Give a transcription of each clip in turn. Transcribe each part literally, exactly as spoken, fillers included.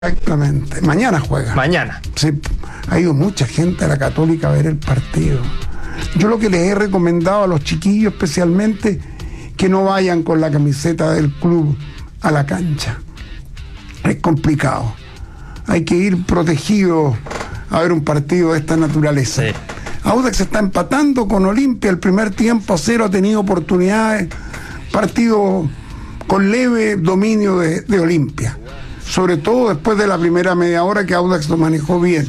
Exactamente. Mañana juega. Mañana. Sí, ha ido mucha gente a la Católica a ver el partido. Yo lo que les he recomendado a los chiquillos especialmente, que no vayan con la camiseta del club a la cancha. Es complicado. Hay que ir protegido a ver un partido de esta naturaleza. Sí. Audax está empatando con Olimpia el primer tiempo a cero, ha tenido oportunidades, partido con leve dominio de, de Olimpia, sobre todo después de la primera media hora que Audax lo manejó bien.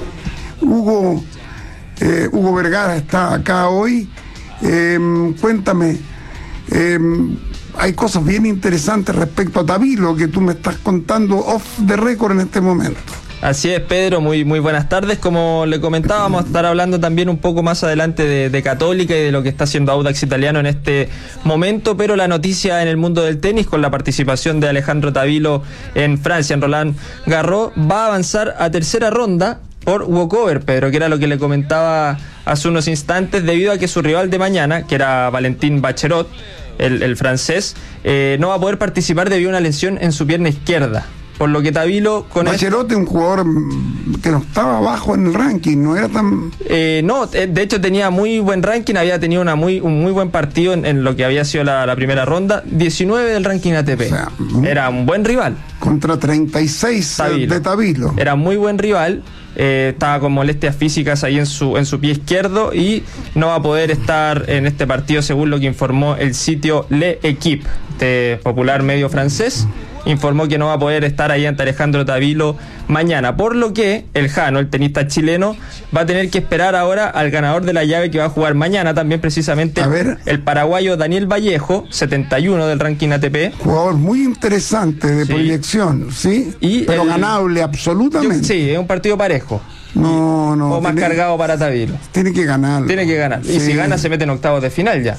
Hugo eh, Hugo Vergara está acá hoy. Eh, cuéntame, eh, hay cosas bien interesantes respecto a Tavilo que tú me estás contando off the record en este momento. Así es, Pedro, muy, muy buenas tardes. Como le comentábamos, vamos a estar hablando también un poco más adelante de, de Católica y de lo que está haciendo Audax Italiano en este momento, pero la noticia en el mundo del tenis, con la participación de Alejandro Tavilo en Francia, en Roland Garros, va a avanzar a tercera ronda por walkover, Pedro, que era lo que le comentaba hace unos instantes, debido a que su rival de mañana, que era Valentin Baccherot, el, el francés, eh, no va a poder participar debido a una lesión en su pierna izquierda. Por lo que Tavilo con Baccherot es un jugador que no estaba abajo en el ranking, no era tan... Eh, no, de hecho tenía muy buen ranking, había tenido una muy, un muy buen partido en, en lo que había sido la, la primera ronda, diecinueve del ranking A T P. O sea, era un buen rival. Contra treinta y seis Tavilo. de Tavilo. Era muy buen rival, eh, estaba con molestias físicas ahí en su, en su pie izquierdo y no va a poder estar en este partido, según lo que informó el sitio L'Equipe, de popular medio francés. Informó que no va a poder estar ahí ante Alejandro Tavilo mañana, por lo que el Jano, el tenista chileno, va a tener que esperar ahora al ganador de la llave que va a jugar mañana, también precisamente a ver, el paraguayo Daniel Vallejo, setenta y uno del ranking A T P. Jugador muy interesante de sí. proyección, ¿sí? Y pero el, ganable absolutamente. Yo, sí, es un partido parejo. No, no. O más tiene, cargado para Tavilo. Tiene que ganar. Tiene que ganar. Sí. Y si gana se mete en octavos de final ya.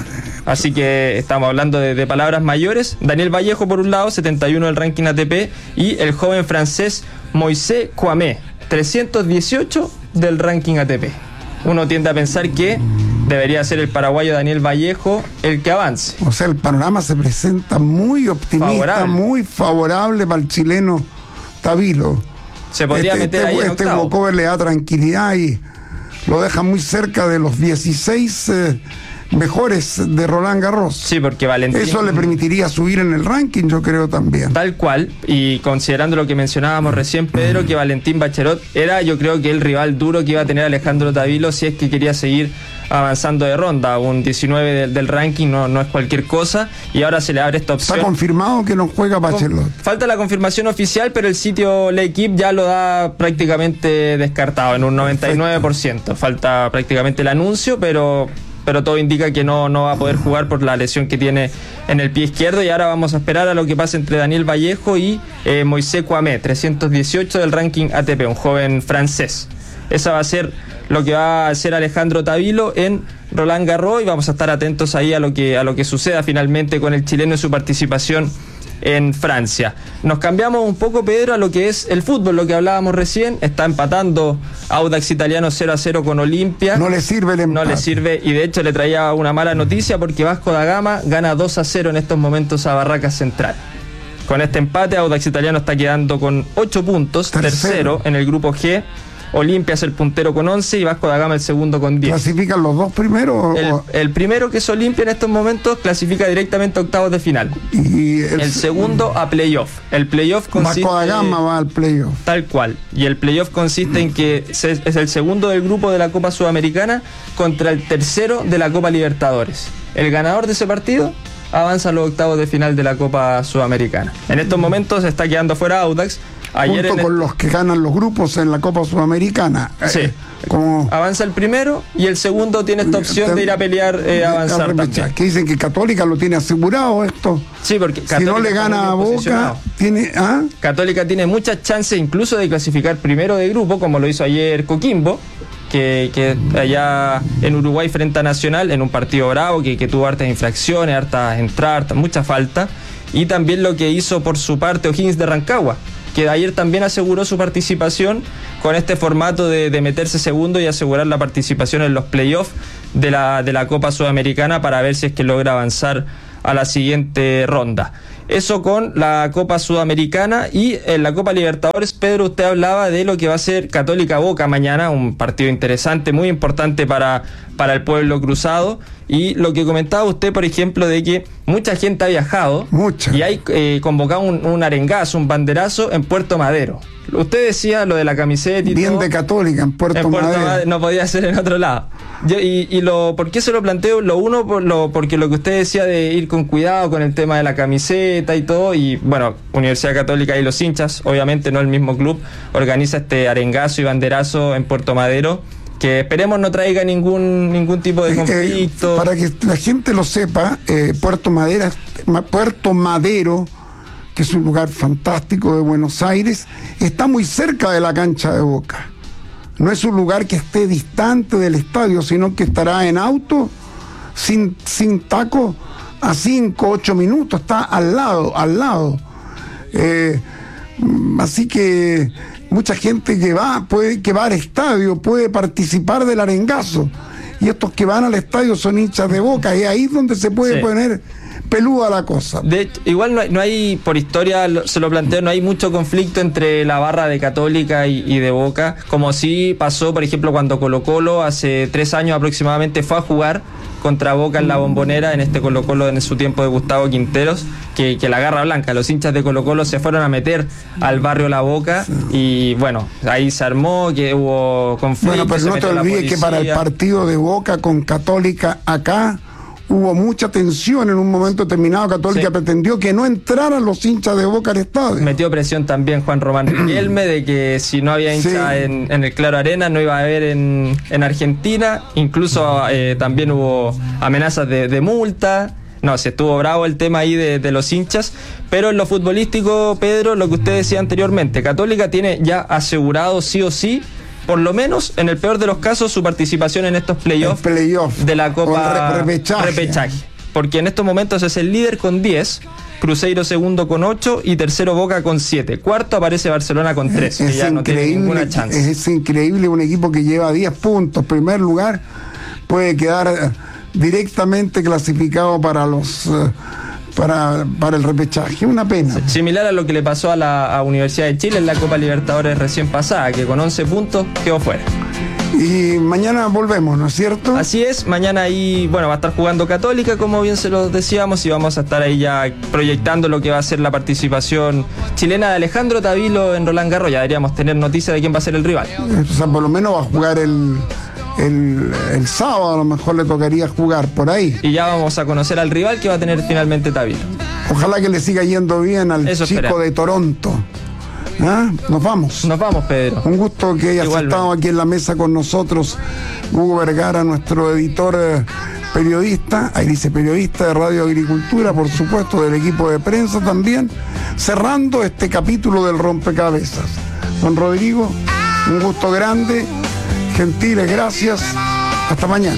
Así que estamos hablando de, de palabras mayores. Daniel Vallejo por un lado, setenta y uno del ranking A T P, y el joven francés Moïse Kouamé, trescientos dieciocho del ranking A T P. Uno tiende a pensar que debería ser el paraguayo Daniel Vallejo el que avance. O sea, el panorama se presenta muy optimista, favorable. muy favorable para el chileno Tavilo. Se podría este, meter este, ahí en Este octavo. walkover le da tranquilidad y lo deja muy cerca de los dieciséis eh, mejores de Roland Garros. Sí, porque Valentín... Eso le permitiría subir en el ranking, yo creo también. Tal cual, y considerando lo que mencionábamos recién, Pedro, que Valentin Baccherot era, yo creo que el rival duro que iba a tener Alejandro Tavilo si es que quería seguir avanzando de ronda. Un diecinueve del, del ranking no, no es cualquier cosa, y ahora se le abre esta opción. ¿Está confirmado que no juega Baccherot? Falta la confirmación oficial, pero el sitio L'Equipe ya lo da prácticamente descartado, en un noventa y nueve por ciento. Falta prácticamente el anuncio, pero... pero todo indica que no, no va a poder jugar por la lesión que tiene en el pie izquierdo. Y ahora vamos a esperar a lo que pase entre Daniel Vallejo y eh, Moïse Kouamé, trescientos dieciocho del ranking A T P, un joven francés. Esa va a ser lo que va a hacer Alejandro Tavilo en Roland Garros, y vamos a estar atentos ahí a lo que, a lo que suceda finalmente con el chileno y su participación en Francia. Nos cambiamos un poco, Pedro, a lo que es el fútbol, lo que hablábamos recién. Está empatando Audax Italiano cero a cero con Olimpia. No le sirve el empate. No le sirve, y de hecho le traía una mala noticia, porque Vasco da Gama gana dos a cero en estos momentos a Barracas Central. Con este empate, Audax Italiano está quedando con ocho puntos, tercero, tercero en el grupo G. Olimpia es el puntero con once y Vasco da Gama el segundo con diez. ¿Clasifican los dos primeros? El, el primero, que es Olimpia en estos momentos, clasifica directamente a octavos de final. Y el, el segundo a playoff. El playoff consiste... Vasco da Gama va al playoff. Tal cual. Y el playoff consiste en que es el segundo del grupo de la Copa Sudamericana contra el tercero de la Copa Libertadores. El ganador de ese partido avanza a los octavos de final de la Copa Sudamericana. En estos momentos está quedando fuera Audax. Ayer junto con el... los que ganan los grupos en la Copa Sudamericana. Sí. Eh, como... Avanza el primero, y el segundo tiene esta opción Te... de ir a pelear, eh, avanzar también. Que dicen que Católica lo tiene asegurado esto. Sí, porque si no le gana a Boca, tiene... ¿ah? Católica tiene muchas chances incluso de clasificar primero de grupo, como lo hizo ayer Coquimbo, que, que allá en Uruguay frente a Nacional, en un partido bravo, que, que tuvo hartas infracciones, hartas entradas, hartas, mucha falta. Y también lo que hizo por su parte O'Higgins de Rancagua, que ayer también aseguró su participación con este formato de, de meterse segundo y asegurar la participación en los playoffs de la, de la Copa Sudamericana, para ver si es que logra avanzar a la siguiente ronda. Eso con la Copa Sudamericana. Y en la Copa Libertadores, Pedro, usted hablaba de lo que va a ser Católica Boca mañana, un partido interesante, muy importante para, para el pueblo cruzado. Y lo que comentaba usted, por ejemplo, de que mucha gente ha viajado. Mucha. Y hay eh, convocado un, un arengazo, un banderazo en Puerto Madero. Usted decía lo de la camiseta y Bien todo. de Católica, en Puerto, en Puerto Madero. Madero. No podía ser en otro lado. Yo, y, y lo, ¿por qué se lo planteo? Lo uno, por lo, porque lo que usted decía de ir con cuidado con el tema de la camiseta y todo, y bueno, Universidad Católica y los hinchas, obviamente no el mismo club, organiza este arengazo y banderazo en Puerto Madero, que esperemos no traiga ningún ningún tipo de conflicto. Eh, para que la gente lo sepa, eh, Puerto Madera, Puerto Madero, que es un lugar fantástico de Buenos Aires, está muy cerca de la cancha de Boca. No es un lugar que esté distante del estadio, sino que estará en auto, sin, sin taco, a cinco, ocho minutos, está al lado, al lado. Eh, así que mucha gente que va, puede, que va al estadio, puede participar del arengazo. Y estos que van al estadio son hinchas de Boca, y ahí es donde se puede sí. poner peluda la cosa. De hecho, igual no hay, no hay, por historia lo, se lo planteo, no hay mucho conflicto entre la barra de Católica y, y de Boca, como sí pasó, por ejemplo, cuando Colo Colo hace tres años aproximadamente fue a jugar contra Boca en la Bombonera, en este Colo Colo en su tiempo de Gustavo Quinteros, que, que la garra blanca, los hinchas de Colo Colo se fueron a meter al barrio La Boca, y bueno, ahí se armó, que hubo conflicto. Bueno, pero no te olvides que para el partido de Boca con Católica acá hubo mucha tensión en un momento determinado. Católica sí. pretendió que no entraran los hinchas de Boca al estadio. Metió presión también Juan Román Riquelme de que si no había hinchas sí. en, en el Claro Arena no iba a haber en, en Argentina. Incluso eh, también hubo amenazas de, de multa. No, se estuvo bravo el tema ahí de, de los hinchas. Pero en lo futbolístico, Pedro, lo que usted decía anteriormente, Católica tiene ya asegurado sí o sí, por lo menos en el peor de los casos, su participación en estos playoffs play de la Copa re repechaje. repechaje. Porque en estos momentos es el líder con diez, Cruzeiro segundo con ocho y tercero Boca con siete. Cuarto aparece Barcelona con tres, que ya no tiene ninguna chance. Es, es increíble, un equipo que lleva diez puntos, primer lugar, puede quedar directamente clasificado para los... Uh, Para, para el repechaje, una pena. Similar a lo que le pasó a la a Universidad de Chile en la Copa Libertadores recién pasada, que con once puntos quedó fuera. Y mañana volvemos, ¿no es cierto? Así es, mañana ahí, bueno, va a estar jugando Católica, como bien se lo decíamos, y vamos a estar ahí ya proyectando lo que va a ser la participación chilena de Alejandro Tavilo en Roland Garros. Ya deberíamos tener noticia de quién va a ser el rival. O sea, por lo menos va a jugar el... El, el sábado a lo mejor le tocaría jugar por ahí. Y ya vamos a conocer al rival que va a tener finalmente Tavilo. Ojalá que le siga yendo bien al Eso chico espera. de Toronto. ¿Ah? Nos vamos. Nos vamos, Pedro. Un gusto que hayas Igualmente. estado aquí en la mesa con nosotros, Hugo Vergara, nuestro editor eh, periodista, ahí dice periodista de Radio Agricultura, por supuesto, del equipo de prensa también, cerrando este capítulo del Rompecabezas. Don Rodrigo, un gusto grande. Gentiles, gracias. Hasta mañana.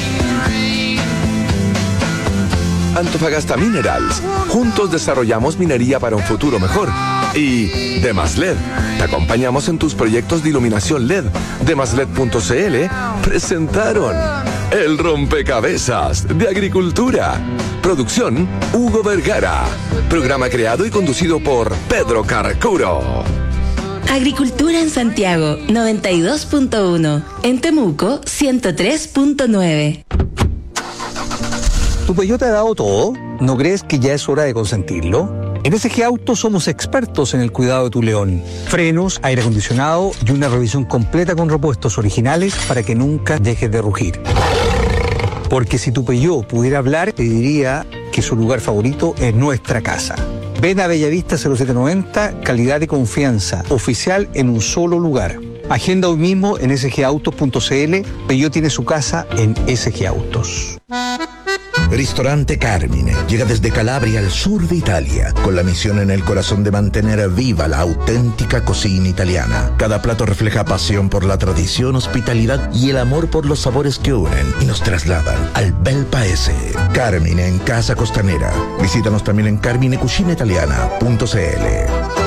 Antofagasta Minerals. Juntos desarrollamos minería para un futuro mejor. Y Demasled. Te acompañamos en tus proyectos de iluminación L E D. Demasled punto c l presentaron El Rompecabezas de Agricultura. Producción Hugo Vergara. Programa creado y conducido por Pedro Carcuro. Agricultura en Santiago, noventa y dos punto uno. En Temuco, ciento tres punto nueve. ¿Tu Peugeot te ha dado todo? ¿No crees que ya es hora de consentirlo? En S G Autos somos expertos en el cuidado de tu León. Frenos, aire acondicionado y una revisión completa con repuestos originales para que nunca dejes de rugir. Porque si tu Peugeot pudiera hablar, te diría que su lugar favorito es nuestra casa. Ven a Bellavista cero siete noventa, calidad y confianza, oficial en un solo lugar. Agenda hoy mismo en s g autos punto c l. Peugeot tiene su casa en S G Autos. Ristorante Carmine llega desde Calabria al sur de Italia, con la misión en el corazón de mantener viva la auténtica cocina italiana. Cada plato refleja pasión por la tradición, hospitalidad y el amor por los sabores que unen y nos trasladan al bel paese. Carmine en Casa Costanera. Visítanos también en carmine cucina italiana punto c l.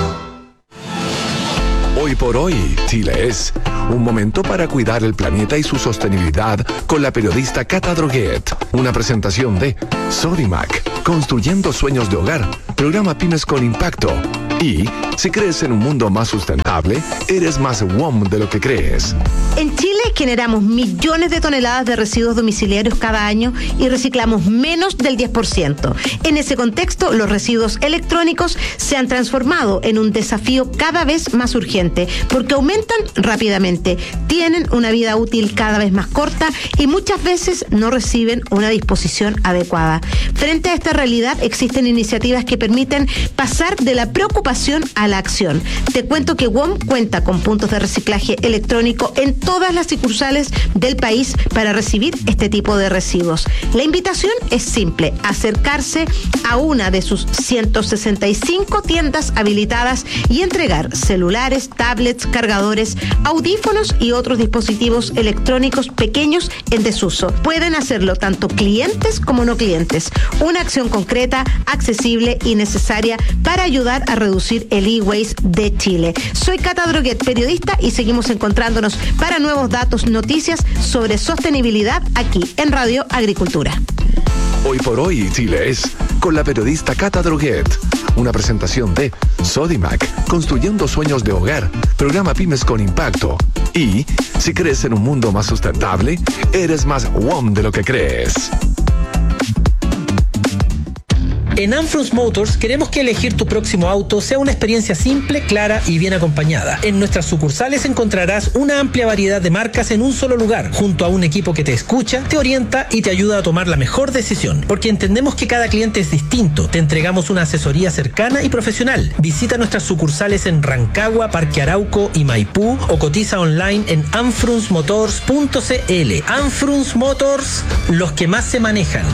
Hoy por hoy, Chile es un momento para cuidar el planeta y su sostenibilidad con la periodista Cata Droguet. Una presentación de Sodimac. Construyendo Sueños de Hogar, programa Pymes con Impacto. Y si crees en un mundo más sustentable, eres más W O M de lo que crees. En Chile generamos millones de toneladas de residuos domiciliarios cada año y reciclamos menos del diez por ciento. En ese contexto, los residuos electrónicos se han transformado en un desafío cada vez más urgente porque aumentan rápidamente, tienen una vida útil cada vez más corta y muchas veces no reciben una disposición adecuada. Frente a esta realidad, existen iniciativas que permiten pasar de la preocupación a la acción. Te cuento que W O M cuenta con puntos de reciclaje electrónico en todas las sucursales del país para recibir este tipo de residuos. La invitación es simple: acercarse a una de sus ciento sesenta y cinco tiendas habilitadas y entregar celulares, tablets, cargadores, audífonos y otros dispositivos electrónicos pequeños en desuso. Pueden hacerlo tanto clientes como no clientes. Una acción concreta, accesible y necesaria para ayudar a reducir el e-waste de Chile. Soy Cata Droguet, periodista, y seguimos encontrándonos para nuevos datos, noticias sobre sostenibilidad aquí en Radio Agricultura. Hoy por hoy Chile es con la periodista Cata Droguet. Una presentación de Sodimac, Construyendo Sueños de Hogar, programa Pymes con Impacto. Y si crees en un mundo más sustentable, eres más W O M de lo que crees. En Anfrunz Motors queremos que elegir tu próximo auto sea una experiencia simple, clara y bien acompañada. En nuestras sucursales encontrarás una amplia variedad de marcas en un solo lugar, junto a un equipo que te escucha, te orienta y te ayuda a tomar la mejor decisión. Porque entendemos que cada cliente es distinto, te entregamos una asesoría cercana y profesional. Visita nuestras sucursales en Rancagua, Parque Arauco y Maipú o cotiza online en anfrunz motors punto c l. Anfrunz Motors, los que más se manejan.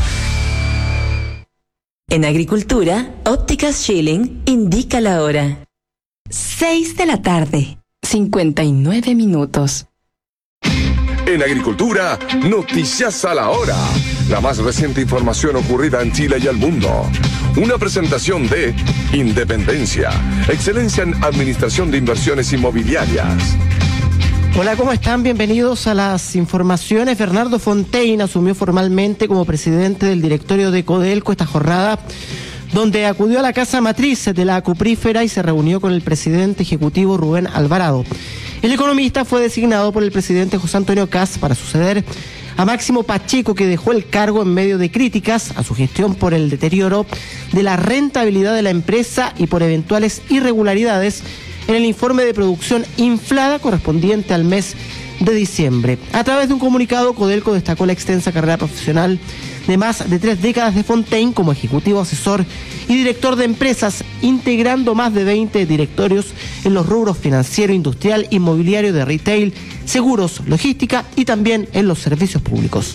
En Agricultura, Ópticas Schilling indica la hora. seis de la tarde, cincuenta y nueve minutos. En Agricultura, noticias a la hora. La más reciente información ocurrida en Chile y el mundo. Una presentación de Independencia, excelencia en administración de inversiones inmobiliarias. Hola, ¿cómo están? Bienvenidos a las informaciones. Bernardo Fontaine asumió formalmente como presidente del directorio de Codelco esta jornada, donde acudió a la casa matriz de la cuprífera y se reunió con el presidente ejecutivo Rubén Alvarado. El economista fue designado por el presidente José Antonio Kast para suceder a Máximo Pacheco, que dejó el cargo en medio de críticas a su gestión por el deterioro de la rentabilidad de la empresa y por eventuales irregularidades en el informe de producción inflada correspondiente al mes de diciembre. A través de un comunicado, Codelco destacó la extensa carrera profesional de más de tres décadas de Fontaine como ejecutivo asesor y director de empresas, integrando más de veinte directorios en los rubros financiero, industrial, inmobiliario, de retail, seguros, logística y también en los servicios públicos.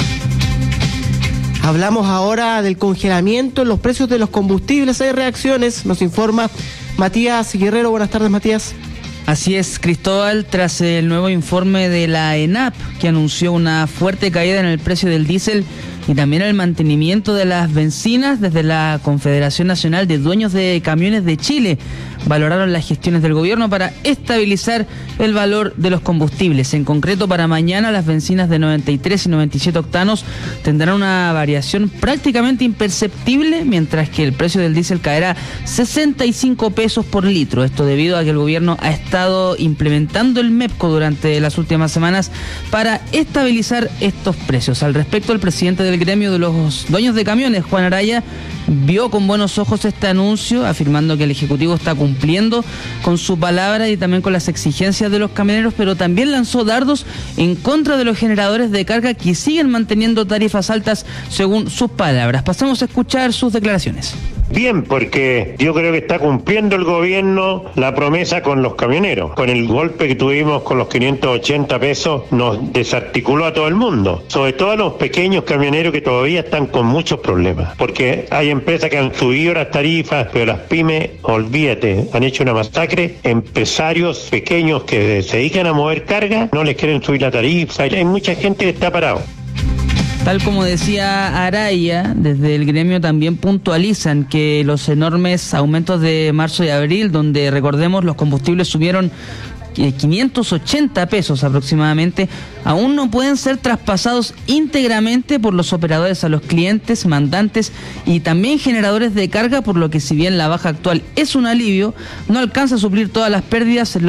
Hablamos ahora del congelamiento en los precios de los combustibles. Hay reacciones, nos informa Matías Guerrero. Buenas tardes, Matías. Así es, Cristóbal, tras el nuevo informe de la ENAP, que anunció una fuerte caída en el precio del diésel y también el mantenimiento de las bencinas, desde la Confederación Nacional de Dueños de Camiones de Chile valoraron las gestiones del gobierno para estabilizar el valor de los combustibles. En concreto, para mañana las bencinas de noventa y tres y noventa y siete octanos tendrán una variación prácticamente imperceptible, mientras que el precio del diésel caerá sesenta y cinco pesos por litro. Esto debido a que el gobierno ha estado implementando el MEPCO durante las últimas semanas para estabilizar estos precios. Al respecto, el presidente del gremio de los dueños de camiones, Juan Araya, vio con buenos ojos este anuncio, afirmando que el Ejecutivo está cumpliendo con su palabra y también con las exigencias de los camioneros, pero también lanzó dardos en contra de los generadores de carga que siguen manteniendo tarifas altas, según sus palabras. Pasamos a escuchar sus declaraciones. Bien, porque yo creo que está cumpliendo el gobierno la promesa con los camioneros. Con el golpe que tuvimos con los quinientos ochenta pesos nos desarticuló a todo el mundo, sobre todo a los pequeños camioneros que todavía están con muchos problemas, porque hay empresas que han subido las tarifas, pero las pymes, olvídate, han hecho una masacre. Empresarios pequeños que se dedican a mover carga no les quieren subir la tarifa, hay mucha gente que está parado. Tal como decía Araya, desde el gremio también puntualizan que los enormes aumentos de marzo y abril, donde recordemos los combustibles subieron quinientos ochenta pesos aproximadamente, aún no pueden ser traspasados íntegramente por los operadores a los clientes, mandantes y también generadores de carga, por lo que si bien la baja actual es un alivio, no alcanza a suplir todas las pérdidas,